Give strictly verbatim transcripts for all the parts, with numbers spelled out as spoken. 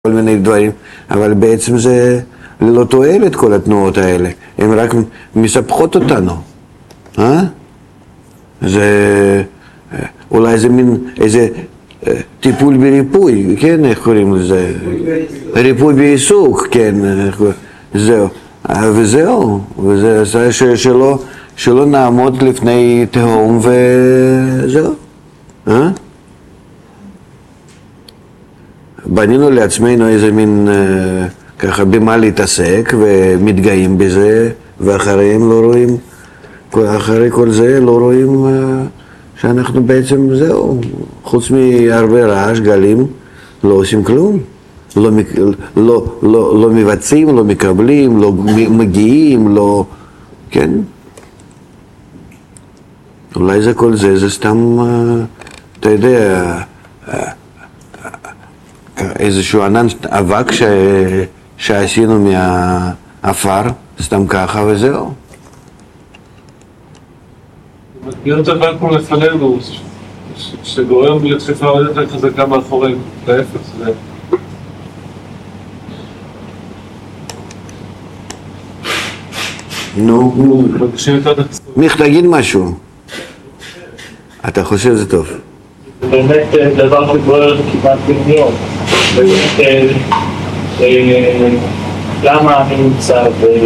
כל מיני דברים, אבל בעצם זה לא תועלת כל התנועות האלה, הן רק מספחות אותנו, אה? זה אולי זה מין איזה טיפול בריפוי, כן, איך קוראים לזה? ריפוי בעיסוק, כן, זהו, וזהו, וזה שלא, שלא נעמוד לפני תהום וזהו, אה? בנינו לעצמנו איזה מין אה, ככה במה להתעסק ומתגאים בזה, ואחריהם לא רואים, אחרי כל זה לא רואים אה, שאנחנו בעצם זהו, חוץ מהרבה רעש, גלים, לא עושים כלום, לא, לא, לא, לא מבצעים, לא מקבלים, לא מגיעים, לא, כן? אולי זה כל זה, זה סתם, אה, אתה יודע, אה, איזשהו ענן אבק ש... שעשינו מהאפר, סתם ככה וזהו. מגביר את הוואקום לפנינו, שגורם לדחיפה עוד יותר חזקה מאחורינו, להפך, זה... נו, מיך, תגיד משהו. אתה חושב שזה טוב. זה באמת דבר שגורר כמעט במיון. באמת, למה אני נמצא,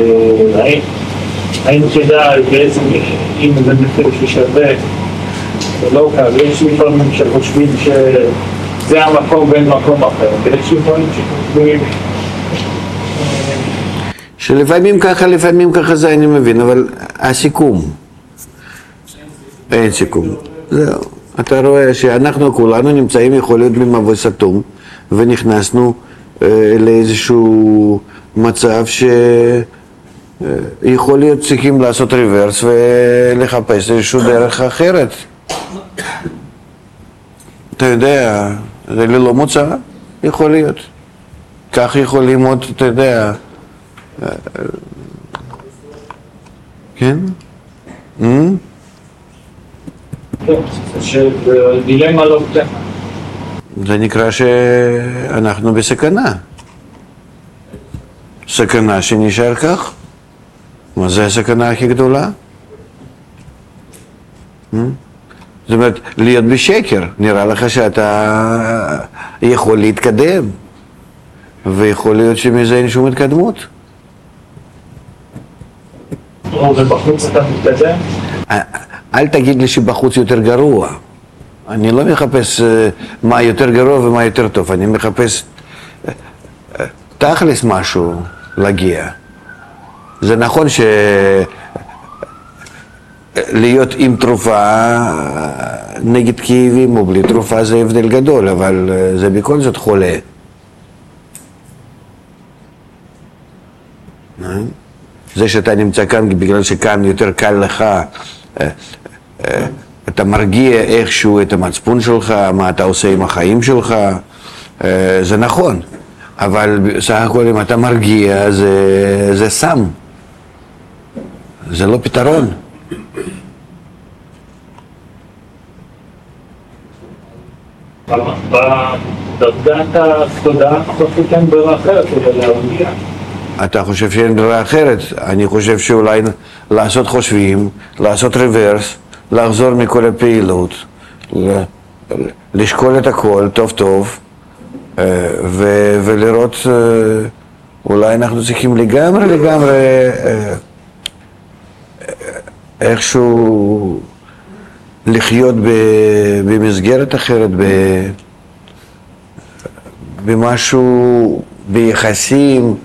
והאם כדאי בעצם אם זה מחיר ששווה, זה לא קל, יש לפעמים שחושבים שזה המקום ואין מקום אחר, ויש לפעמים שחושבים שלפעמים ככה, לפעמים ככה זה אני מבין, אבל הסיכום, אין סיכום, זהו. אתה רואה שאנחנו כולנו נמצאים יכול להיות במבוי סתום, ונכנסנו אה, לאיזשהו מצב שיכול להיות צריכים לעשות ריברס ולחפש איזשהו דרך אחרת. אתה יודע, זה ללא מוצא, יכול להיות. כך יכולים עוד, אתה יודע, אה, כן? Mm? שדילמה לא פתחה. זה נקרא שאנחנו בסכנה. סכנה שנשאר כך. מה זה הסכנה הכי גדולה? זאת אומרת, להיות בשקר. נראה לך שאתה יכול להתקדם. ויכול להיות שמזה אין שום התקדמות. ובחוץ אתה מתקדם? אל תגיד לי שבחוץ יותר גרוע. אני לא מחפש מה יותר גרוע ומה יותר טוב, אני מחפש תכלס משהו להגיע. זה נכון שלהיות עם תרופה נגד כאבים או בלי תרופה זה הבדל גדול, אבל זה בכל זאת חולה. זה שאתה נמצא כאן בגלל שכאן יותר קל לך, אתה מרגיע איכשהו את המצפון שלך, מה אתה עושה עם החיים שלך, זה נכון, אבל סך הכל אם אתה מרגיע זה, זה סם, זה לא פתרון. בדרגת התודעה חושבת אין ברירה אחרת כדי להרגיע. אתה חושב שאין ברירה אחרת? אני חושב שאולי לעשות חושבים, לעשות ריברס, לחזור מכל הפעילות, לשקול את הכל טוב טוב, ו- ולראות אולי אנחנו צריכים לגמרי לגמרי איכשהו לחיות במסגרת אחרת, במשהו, ביחסים,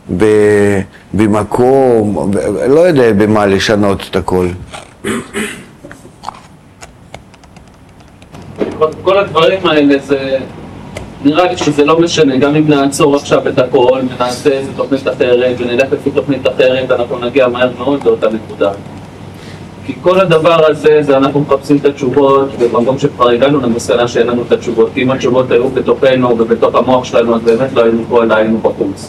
במקום, לא יודע במה לשנות את הכל. כל הדברים האלה זה, נראה לי שזה לא משנה, גם אם נעצור עכשיו את הכל ונעשה איזה תוכנית אחרת ונלך לפי תוכנית אחרת, אנחנו נגיע מהר מאוד לאותה נקודה. כי כל הדבר הזה, זה אנחנו מחפשים את התשובות, ובמקום שכבר הגענו למסקנה שאין לנו את התשובות, כי אם התשובות היו בתוכנו ובתוך המוח שלנו, אז באמת לא היינו פה, אלא היינו בחוץ.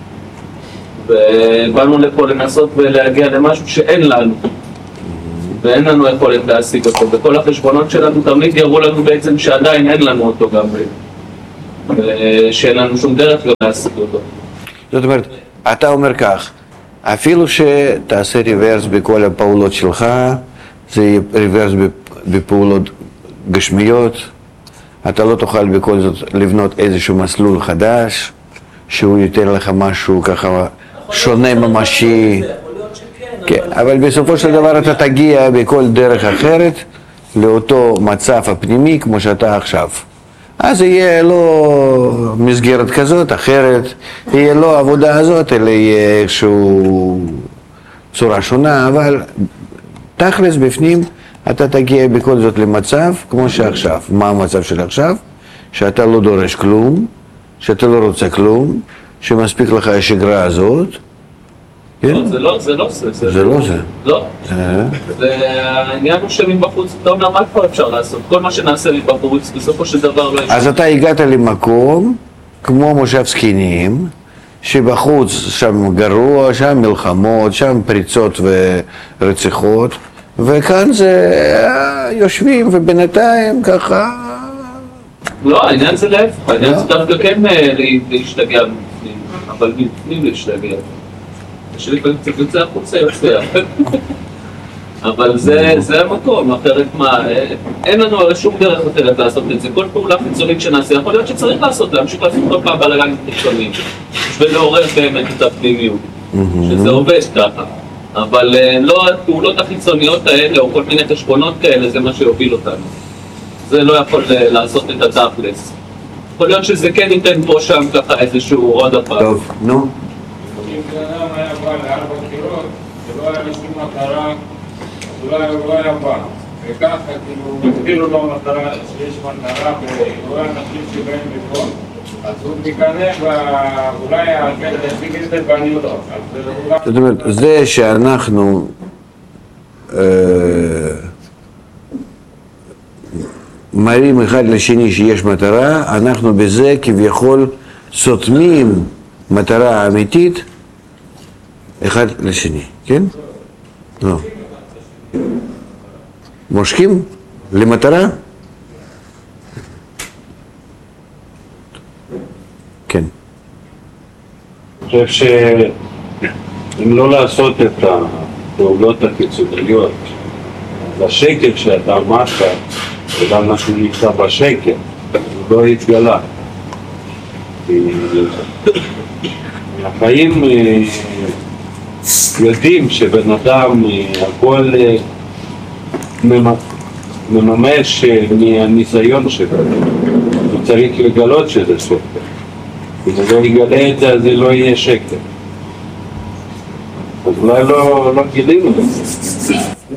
ובאנו לפה לנסות ולהגיע למשהו שאין לנו, ואין לנו יכולת להשיג אותו, וכל החשבונות שלנו תמיד יראו לנו בעצם שעדיין אין לנו אותו גם. שאין לנו שום דרך גם להשיג אותו. זאת אומרת, אתה אומר כך, אפילו שתעשה ריברס בכל הפעולות שלך, זה יהיה ריברס בפעולות גשמיות, אתה לא תוכל בכל זאת לבנות איזשהו מסלול חדש, שהוא ייתן לך משהו ככה שונה ממשי. כן, אבל בסופו של דבר אתה תגיע בכל דרך אחרת לאותו מצב הפנימי כמו שאתה עכשיו. אז יהיה לא מסגרת כזאת, אחרת, יהיה לא עבודה הזאת, אלא יהיה איזשהו צורה שונה, אבל תכלס בפנים אתה תגיע בכל זאת למצב כמו שעכשיו. מה המצב של עכשיו? שאתה לא דורש כלום, שאתה לא רוצה כלום, שמספיק לך השגרה הזאת. זה לא זה, לא זה. זה לא זה. לא. העניין הוא שמבחוץ, אתה אומר, מה כבר אפשר לעשות? כל מה שנעשה מבחוץ, בסופו של דבר לא... אז אתה הגעת למקום, כמו מושב זקנים, שבחוץ שם גרוע, שם מלחמות, שם פריצות ורציחות, וכאן זה יושבים ובינתיים ככה... לא, העניין זה להפך, העניין זה דווקא כן להשתגע בפנים, אבל בפנים להשתגע. שלי פעמים קצת יוצא החוצה יוצא, אבל זה המקום, אחרת מה, אין לנו הרי שום דרך אחרת לעשות את זה, כל פעולה חיצונית שנעשה, יכול להיות שצריך לעשות, להמשיך לעשות כל פעם בלגנים חיצוניים, ולעורר באמת את הפנימיות, שזה עובד ככה, אבל לא הפעולות החיצוניות האלה, או כל מיני חשבונות כאלה, זה מה שיוביל אותנו, זה לא יכול לעשות את התכלס, יכול להיות שזה כן ייתן פה שם ככה איזשהו עוד הפעם. טוב, נו. אם בן אדם היה בא לארבע קירות, שלא היה לשום מטרה, אולי הוא לא היה בא. וככה, כאילו, התחילו לו מטרה, שיש מטרה, ואולי אנשים שבאים לפה. אז הוא תיכנס, ואולי הכלב ישיג את זה ואני לא. זאת אומרת, זה שאנחנו מראים אחד לשני שיש מטרה, אנחנו בזה כביכול סותמים מטרה אמיתית אחד לשני, כן? לא. מושכים למטרה? כן. אני חושב שאם לא לעשות את הפעולות הקיצוניות, השקר שאתה אמרת, וגם משהו נקרא בשקר, הוא לא התגלה. החיים יודעים שבן אדם הכל מממש מהניסיון שלו, הוא צריך לגלות שזה שקר. אם הוא לא יגלה את זה, אז זה לא יהיה שקר. אז אולי לא, לא גילינו את זה.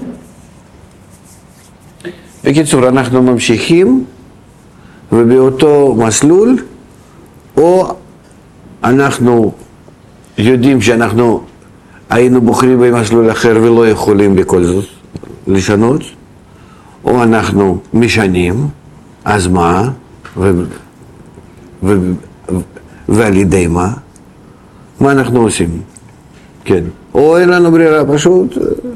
בקיצור, אנחנו ממשיכים ובאותו מסלול, או אנחנו יודעים שאנחנו היינו בוחרים במסלול אחר ולא יכולים בכל זאת לשנות, או אנחנו משנים, אז מה, ו, ו, ו, ועל ידי מה, מה אנחנו עושים, כן, או אין לנו ברירה, פשוט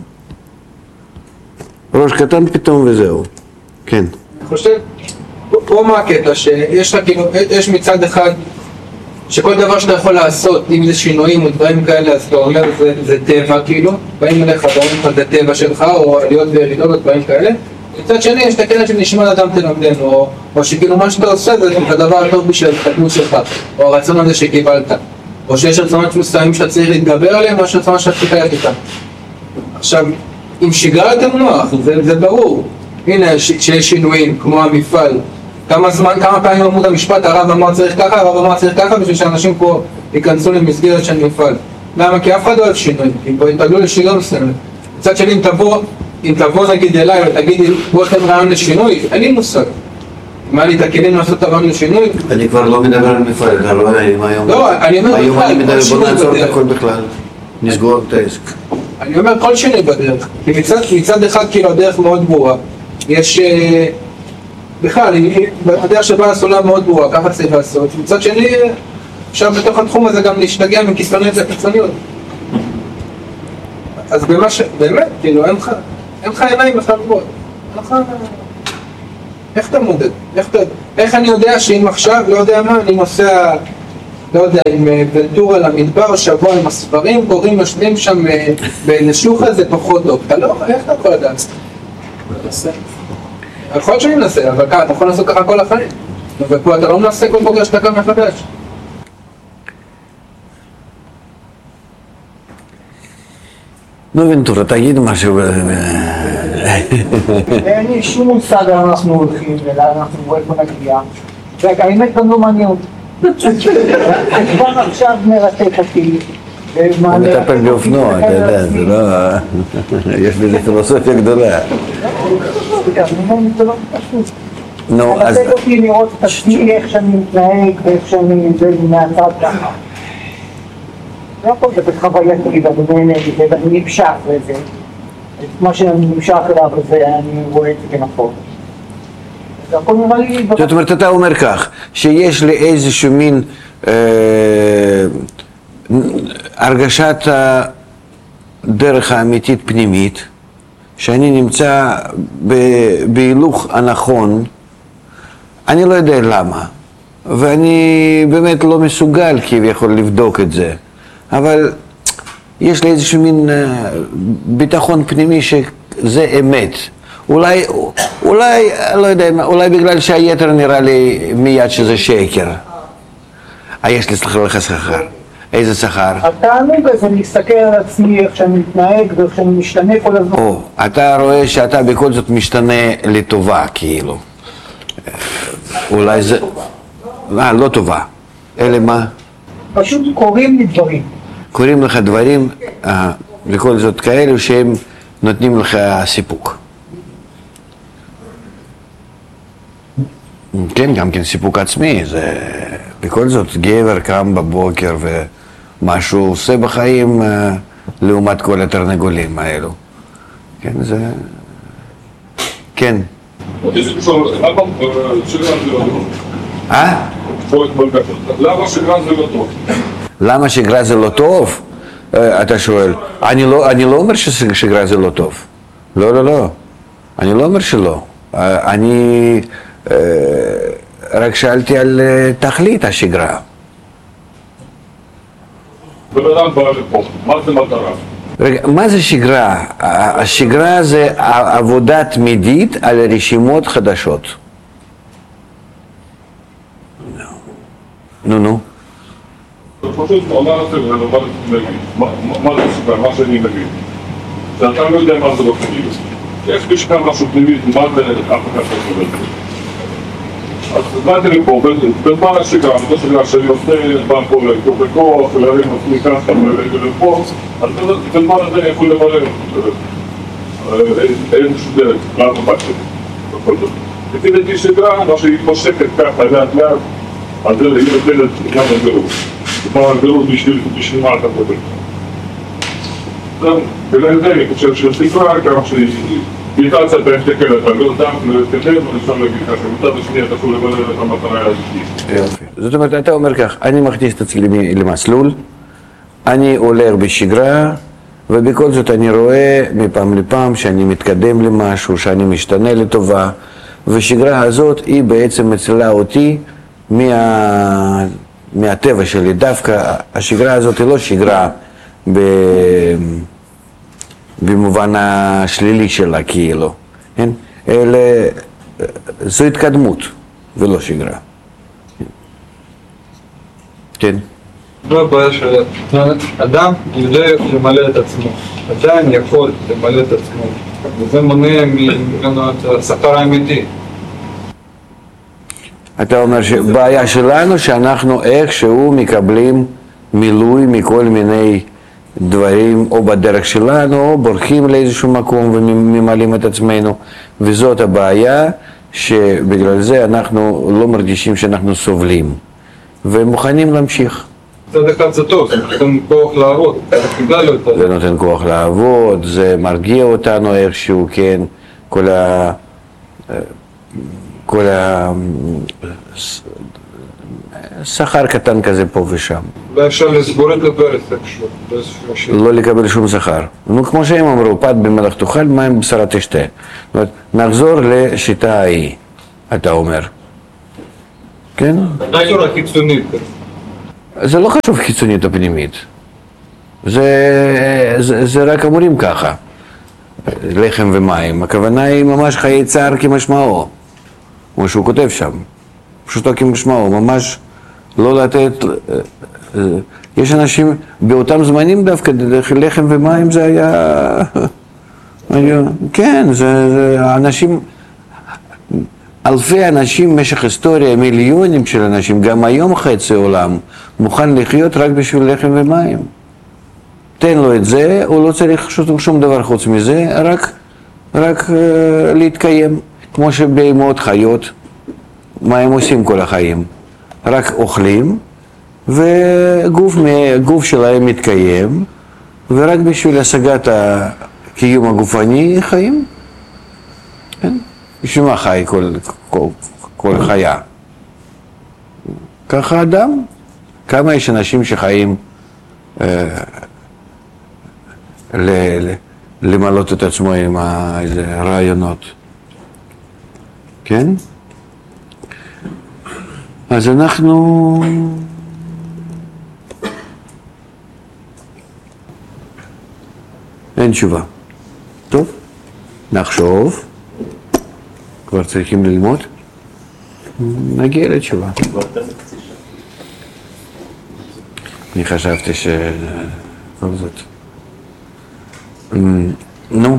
ראש קטן פתאום וזהו, כן. אני חושב, פה מה הקטע, שיש לך כאילו, יש מצד אחד שכל דבר שאתה יכול לעשות, אם זה שינויים או דברים כאלה, אז אתה אומר, זה, זה טבע כאילו, באים אליך, ואומרים לך, זה טבע שלך, או עליות וירידות או דברים כאלה. מצד שני, יש את הקטע שנשמע לאדם תלמדנו, או, או שכאילו מה שאתה עושה זה הדבר הטוב בשביל ההתקדמות שלך, או הרצון הזה שקיבלת, או שיש רצונות מסוימים שאתה צריך להתגבר עליהם, או שרצונות שאתה צריך ללכת איתם. עכשיו, אם שיגרתם מוח, זה, זה ברור. הנה, שיש שינויים, כמו המפעל. כמה זמן, כמה פעמים עמוד המשפט, הרב אמר צריך ככה, הרב אמר צריך ככה, בשביל שאנשים פה ייכנסו למסגרת של מפעל. למה? כי אף אחד לא אוהב שינוי, כי פה יתרגלו לשינוי מסוים. מצד שני, אם תבוא, אם תבוא נגיד אליי ותגידי, בוא אתם רעיון לשינוי, אין לי מושג. מה לי את הכלים לעשות את הרעיון לשינוי? אני כבר לא מדבר על מפעל, אתה לא יודע אם היום... לא, אני אומר היום אני מדבר, בוא נעצור את בדרך. הכל בכלל, נסגור את העסק. אני אומר כל שינוי בדרך, כי מצד, מצד אחד כאילו הדרך מאוד ברורה. יש... בכלל, הדרך שבה הסולה מאוד ברורה, ככה צריך לעשות. מצד שני, אפשר בתוך התחום הזה גם להשתגע מכיסוניות לחיצוניות. אז במה ש... באמת, כאילו, אין לך, אין לך עיניים בכלל גבוהות. אין לך... איך אתה מודד? איך, אתה, איך אני יודע שאם עכשיו, לא יודע מה, אני נוסע, לא יודע, עם ונטורה למדבר, שבוע עם הספרים, קוראים, יושבים שם בנשוחה, זה פחות טוב. אתה לא, איך אתה יכול לדעת? מנסה. יכול להיות שאני מנסה, אבל ככה, אתה יכול לעשות ככה כל החיים. ופה אתה לא מנסה כל בוקר שאתה קם מחדש. נו ונטורה, תגיד משהו. אין לי שום מושג לאן אנחנו הולכים ולאן אנחנו איפה נגיע. והאמת גם לא מעניין אותי. כבר עכשיו מרתק אותי. הוא מטפל באופנוע, אתה יודע, זה לא... יש בזה פילוסופיה גדולה. זה לא פשוט. נו, אז... מרתק אותי לראות את עצמי, איך שאני מתנהג ואיך שאני זה מהצד ככה. לא הכל זה בחווייתי ואני נמשך לזה. מה שאני נמשך אליו וזה, אני רואה את זה כנכון. זה הכל נראה לי... זאת אומרת, אתה אומר כך, שיש לי איזשהו מין הרגשת הדרך האמיתית פנימית, שאני נמצא בהילוך הנכון, אני לא יודע למה, ואני באמת לא מסוגל כביכול לבדוק את זה, אבל יש לי איזשהו מין ביטחון פנימי שזה אמת. אולי, אולי, לא יודע, אולי בגלל שהיתר נראה לי מיד שזה שקר. אה, יש לי לך שכר. איזה שכר? התענוג הזה להסתכל על עצמי, איך שאני מתנהג ואיך שאני משתנה כל הזמן. או, אתה רואה שאתה בכל זאת משתנה לטובה, כאילו. אולי זה... אה, לא טובה. אלה מה? פשוט קוראים לי דברים. קוראים לך דברים, אה, בכל זאת כאלו שהם נותנים לך סיפוק. כן, גם כן סיפוק עצמי, זה בכל זאת גבר קם בבוקר ומה שהוא עושה בחיים לעומת כל התרנגולים האלו. כן, זה... כן. אה? למה שגרה זה לא טוב? למה שגרה זה לא טוב? אתה שואל. אני לא, אני לא אומר ששגרה זה לא טוב. לא, לא, לא. אני לא אומר שלא. אני... רק שאלתי על תכלית השגרה. בן אדם בא לפה, מה זה מטרה? רגע, מה זה שגרה? השגרה זה עבודה תמידית על רשימות חדשות. נו, נו. פשוט עונה לזה ולומר להגיד, מה זה שגרה, מה שאני מבין. שאתה לא יודע מה זה לא פנימית. יש בשביל משהו פנימית, מה זה אף אחד לא יודע. אז באתי לפה, בזמן השגרה, בזמן השגרה שאני עושה, בא פה לכוח לכוח, להרים עצמי ככה ולפה, אז בזמן הזה אני יכול לברר. אין שום דרך, למה באתי, בכל זאת. לפי דעתי שגרה, מה שהיא מושקת ככה לאט לאט, אז היא נותנת גם הגרות. כלומר הגרות בשביל מה אתה מדבר. בגלל זה אני חושב שסגרה, כמה שהיא... ביטלציה אתה מסתכל על הגרות דם, ולהתקדם, ואני שם להגיד ככה, מצד השני אתה יכול לברר את המטרה האמיתית. יופי. זאת אומרת, אתה אומר כך, אני מכניס את עצמי למסלול, אני הולך בשגרה, ובכל זאת אני רואה מפעם לפעם שאני מתקדם למשהו, שאני משתנה לטובה, ושגרה הזאת היא בעצם מצילה אותי מה... מהטבע שלי. דווקא השגרה הזאת היא לא שגרה ב... במובן השלילי שלה כאילו, כן? אלא זו התקדמות ולא שגרה. כן? לא הבעיה שאדם יודע למלא את עצמו, עדיין יכול למלא את עצמו, וזה מונע ממנו את השכר האמיתי. אתה אומר שבעיה שלנו שאנחנו איכשהו מקבלים מילוי מכל מיני דברים או בדרך שלנו או בורחים לאיזשהו מקום וממלאים את עצמנו, וזאת הבעיה שבגלל זה אנחנו לא מרגישים שאנחנו סובלים ומוכנים להמשיך. מצד אחד זה טוב, זה נותן כוח לעבוד, זה נותן כוח לעבוד, זה מרגיע אותנו איכשהו, כן, כל ה... כל ה... שכר קטן כזה פה ושם. ואפשר לסגור את הברז איכשהו. לא לקבל שום שכר. נו, כמו שהם אמרו, פת במלח תאכל, מים בבשרה תשתה. זאת אומרת, נחזור לשיטה ההיא. אתה אומר. כן? בצורה חיצונית. זה לא חשוב חיצונית או פנימית. זה, זה, זה רק אמורים ככה. לחם ומים. הכוונה היא ממש חיי צער כמשמעו. כמו שהוא כותב שם. פשוטו כמשמעו. ממש לא לתת... יש אנשים, באותם זמנים דווקא, לחם ומים זה היה... כן, זה, זה אנשים... אלפי אנשים במשך היסטוריה, מיליונים של אנשים, גם היום חצי עולם, מוכן לחיות רק בשביל לחם ומים. תן לו את זה, הוא לא צריך שום, שום דבר חוץ מזה, רק, רק uh, להתקיים. כמו שבהמות חיות, מה הם עושים כל החיים? רק אוכלים, וגוף גוף שלהם מתקיים, ורק בשביל השגת הקיום הגופני חיים. כן? בשביל מה חי כל, כל, כל חיה? ככה אדם. כמה יש אנשים שחיים אה, ל, ל, למלות את עצמו עם הרעיונות. כן? אז אנחנו... אין תשובה. טוב, נחשוב. כבר צריכים ללמוד. נגיע לתשובה. אני חשבתי ש... כל זאת. נו.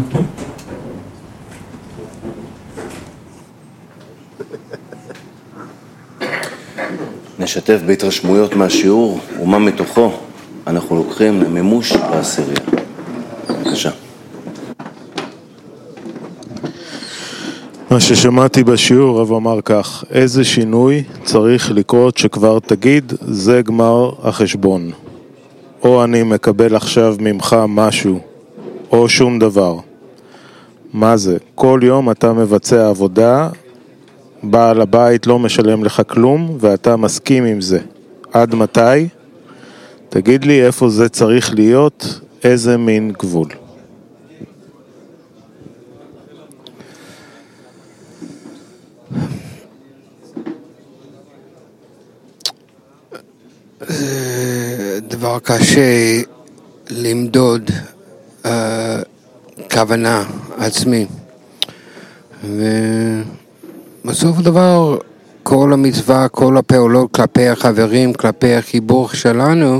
נשתף בהתרשמויות מהשיעור ומה מתוכו אנחנו לוקחים למימוש בעשירייה. בבקשה. מה ששמעתי בשיעור, רב אמר כך, איזה שינוי צריך לקרות שכבר תגיד, זה גמר החשבון. או אני מקבל עכשיו ממך משהו, או שום דבר. מה זה? כל יום אתה מבצע עבודה, בעל הבית לא משלם לך כלום, ואתה מסכים עם זה. עד מתי? תגיד לי איפה זה צריך להיות, איזה מין גבול. זה דבר קשה למדוד uh, כוונה עצמי, ובסוף הדבר כל המצווה, כל הפעולות כלפי החברים, כלפי החיבור שלנו,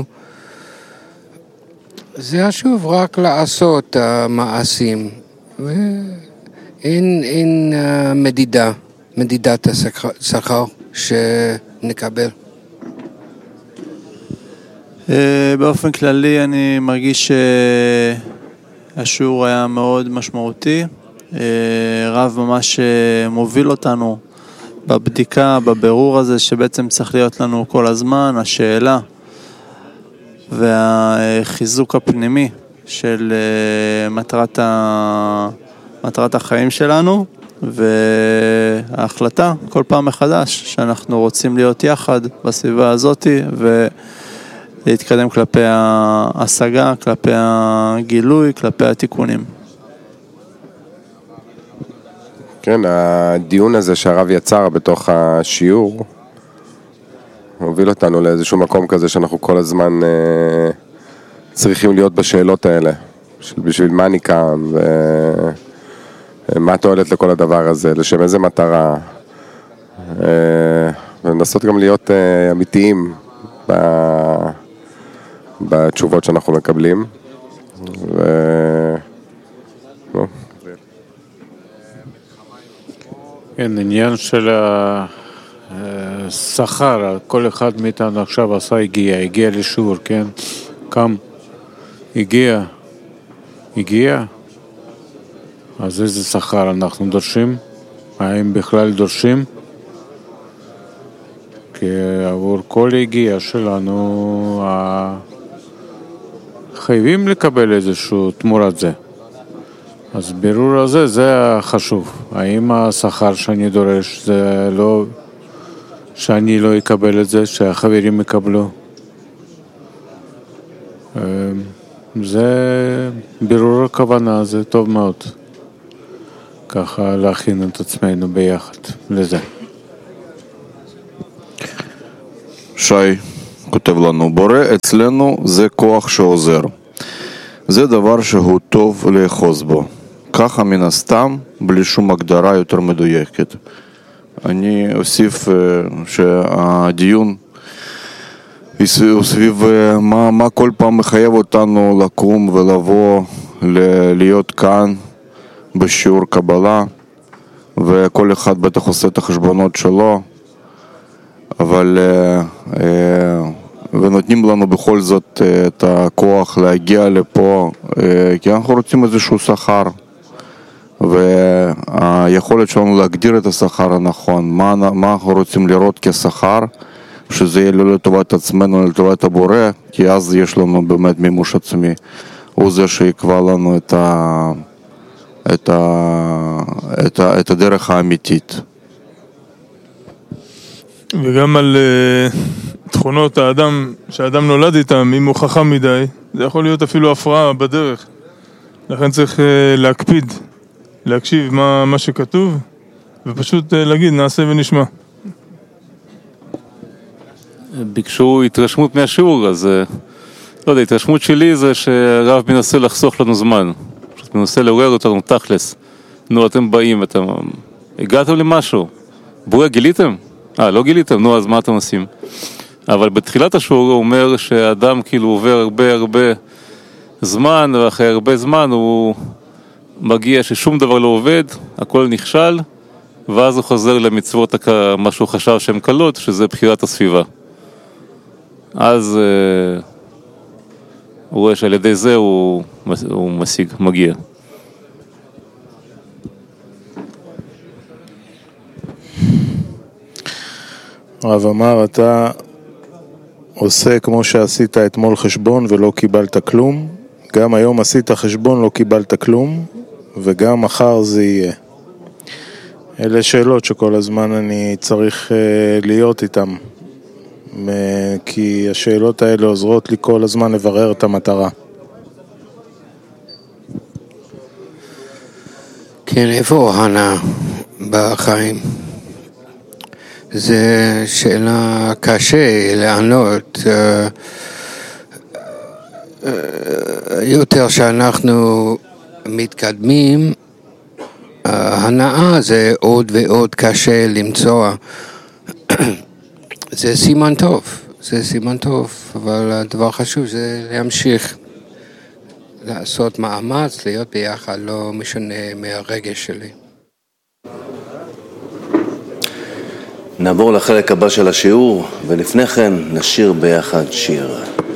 זה שוב רק לעשות המעשים, ואין אין, uh, מדידה, מדידת השכר שנקבל. באופן כללי אני מרגיש שהשיעור היה מאוד משמעותי. רב ממש מוביל אותנו בבדיקה, בבירור הזה שבעצם צריך להיות לנו כל הזמן, השאלה והחיזוק הפנימי של מטרת, ה... מטרת החיים שלנו, וההחלטה כל פעם מחדש שאנחנו רוצים להיות יחד בסביבה הזאת ו... להתקדם כלפי ההשגה, כלפי הגילוי, כלפי התיקונים. כן, הדיון הזה שהרב יצר בתוך השיעור, הוביל אותנו לאיזשהו מקום כזה שאנחנו כל הזמן אה, צריכים להיות בשאלות האלה, בשביל מה אני קם, ומה התועלת לכל הדבר הזה, לשם איזה מטרה, אה, ולנסות גם להיות אה, אמיתיים ב... בתשובות שאנחנו מקבלים. ו... כן, עניין של השכר, כל אחד מאיתנו עכשיו עשה הגיע, הגיע לשיעור, כן? קם, הגיע, הגיע, אז איזה שכר אנחנו דורשים? האם בכלל דורשים? כי עבור כל הגיע שלנו חייבים לקבל איזשהו תמורת זה. אז בירור הזה זה חשוב. האם השכר שאני דורש זה לא שאני לא אקבל את זה, שהחברים יקבלו? זה בירור הכוונה, זה טוב מאוד. ככה להכין את עצמנו ביחד לזה. שי כותב לנו, בורא אצלנו זה כוח שעוזר. זה דבר שהוא טוב לאחוז בו. ככה מן הסתם, בלי שום הגדרה יותר מדויקת. אני אוסיף שהדיון הוא סביב מה, מה כל פעם מחייב אותנו לקום ולבוא, להיות כאן בשיעור קבלה, וכל אחד בטח עושה את החשבונות שלו, אבל ונותנים לנו בכל זאת את הכוח להגיע לפה, כי אנחנו רוצים איזשהו שכר, והיכולת שלנו להגדיר את השכר הנכון, מה, מה אנחנו רוצים לראות כשכר, שזה יהיה לא לטובת עצמנו, אלא לטובת הבורא, כי אז יש לנו באמת מימוש עצמי. הוא זה שיקבע לנו את, ה, את, ה, את, ה, את הדרך האמיתית. וגם על uh, תכונות האדם, שהאדם נולד איתם, אם הוא חכם מדי, זה יכול להיות אפילו הפרעה בדרך. לכן צריך uh, להקפיד, להקשיב מה, מה שכתוב, ופשוט uh, להגיד נעשה ונשמע. ביקשו התרשמות מהשיעור, אז לא יודע, התרשמות שלי זה שהרב מנסה לחסוך לנו זמן, פשוט מנסה לעורר אותנו תכלס. נו, אתם באים, אתם הגעתם למשהו, בורא גיליתם? אה, לא גיליתם? נו, אז מה אתם עושים? אבל בתחילת השיעור הוא אומר שהאדם כאילו עובר הרבה הרבה זמן, ואחרי הרבה זמן הוא מגיע ששום דבר לא עובד, הכל נכשל, ואז הוא חוזר למצוות מה שהוא חשב שהן קלות, שזה בחירת הסביבה. אז uh, הוא רואה שעל ידי זה הוא, הוא משיג, מגיע. הרב אמר, אתה עושה כמו שעשית אתמול חשבון ולא קיבלת כלום, גם היום עשית חשבון לא קיבלת כלום, וגם מחר זה יהיה. אלה שאלות שכל הזמן אני צריך uh, להיות איתם. כי השאלות האלה עוזרות לי כל הזמן לברר את המטרה. כן, איפה הנה בחיים? זה שאלה קשה לענות. יותר שאנחנו מתקדמים, הנאה זה עוד ועוד קשה למצוא. זה סימן טוב, זה סימן טוב, אבל הדבר חשוב זה להמשיך לעשות מאמץ, להיות ביחד, לא משנה מהרגש שלי. נעבור לחלק הבא של השיעור, ולפני כן נשיר ביחד שיר.